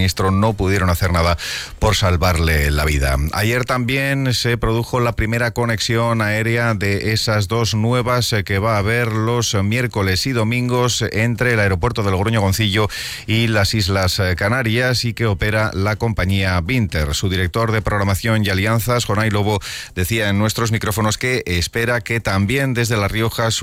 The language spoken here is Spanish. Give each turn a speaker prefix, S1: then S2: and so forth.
S1: suministro no pudieron hacer nada por salvarle la vida. Ayer también se produjo la primera conexión aérea de esas dos nuevas que va a haber los miércoles y domingos entre el aeropuerto de Logroño-Goncillo y las Islas Canarias, y que opera la compañía Vinter. Su director de programación y alianzas, Jonay Lobo, decía en nuestros micrófonos que espera que también desde La Rioja